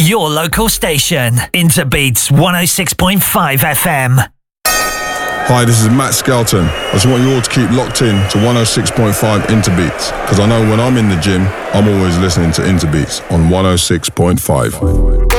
Your local station, Interbeats 106.5 FM. Hi, this is Matt Skelton. I just want you all to keep locked in to 106.5 Interbeats, because I know when I'm in the gym, I'm always listening to Interbeats on 106.5.